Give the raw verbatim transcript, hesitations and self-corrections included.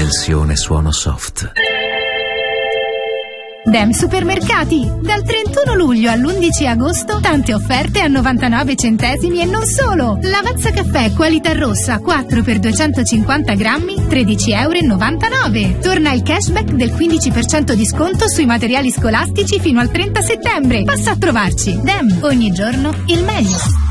dimensione suono soft. Dem Supermercati. Dal trentuno luglio all'undici agosto, tante offerte a novantanove centesimi e non solo. Lavazza caffè qualità rossa quattro per duecentocinquanta grammi, tredici e novantanove euro. Torna il cashback del quindici per cento di sconto sui materiali scolastici fino al trenta settembre. Passa a trovarci. Dem, ogni giorno il meglio.